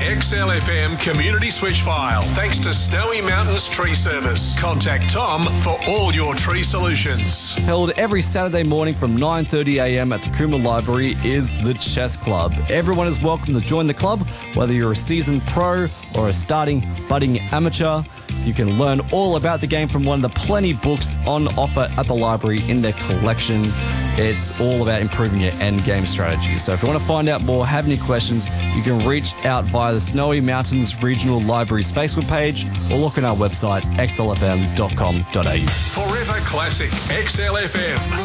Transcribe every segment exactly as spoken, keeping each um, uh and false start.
X L F M Community Switch File. Thanks to Snowy Mountains Tree Service. Contact Tom for all your tree solutions. Held every Saturday morning from nine thirty a m at the Coomera Library is the Chess Club. Everyone is welcome to join the club, whether you're a seasoned pro or a starting budding amateur. You can learn all about the game from one of the plenty books on offer at the library in their collection. It's all about improving your end game strategy. So if you want to find out more, have any questions, you can reach out via the Snowy Mountains Regional Library's Facebook page or look on our website, x l f m dot com dot a u. Forever Classic X L F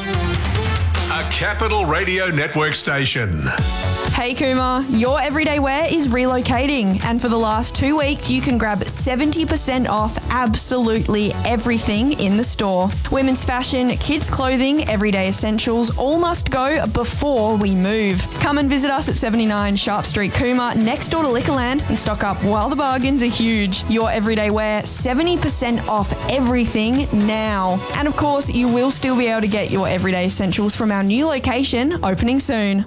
M, a Capital Radio Network station. Hey Coomera, your everyday wear is relocating, and for the last two weeks you can grab seventy percent off absolutely everything in the store. Women's fashion, kids clothing, everyday essentials all must go before we move. Come and visit us at seventy-nine Sharp Street, Coomera, next door to Liquorland, and stock up while the bargains are huge. Your everyday wear, seventy percent off everything now. And of course, you will still be able to get your everyday essentials from our new location opening soon.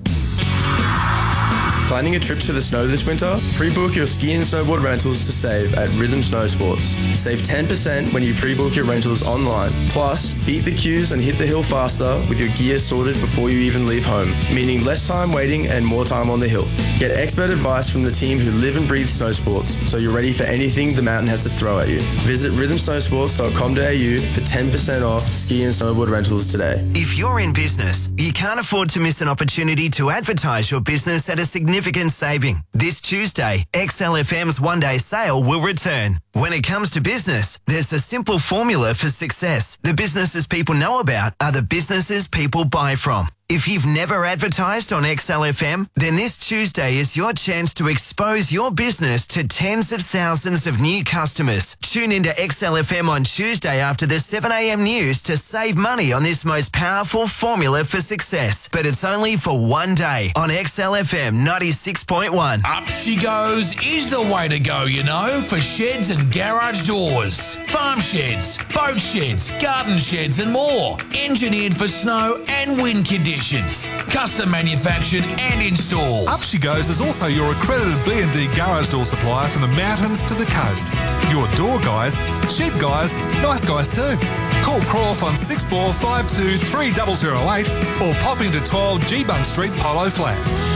Planning a trip to the snow this winter? Pre-book your ski and snowboard rentals to save at Rhythm Snow Sports. Save ten percent when you pre-book your rentals online. Plus, beat the queues and hit the hill faster with your gear sorted before you even leave home, meaning less time waiting and more time on the hill. Get expert advice from the team who live and breathe snow sports, so you're ready for anything the mountain has to throw at you. Visit rhythm snow sports dot com dot a u for ten percent off ski and snowboard rentals today. If you're in business, you can't afford to miss an opportunity to advertise your business at a significant saving. This Tuesday, X L F M's one-day sale will return. When it comes to business, there's a simple formula for success. The businesses people know about are the businesses people buy from. If you've never advertised on X L F M, then this Tuesday is your chance to expose your business to tens of thousands of new customers. Tune into X L F M on Tuesday after the seven a m news to save money on this most powerful formula for success. But it's only for one day on X L F M ninety-six point one. Up She Goes is the way to go, you know, for sheds and garage doors. Farm sheds, boat sheds, garden sheds and more. Engineered for snow and wind conditions. Custom manufactured and installed. Up She Goes is also your accredited B and D garage door supplier from the mountains to the coast. Your door guys, shed guys, nice guys too. Call Croft on six four five two three zero zero eight or pop into twelve G Bunk Street, Polo Flat.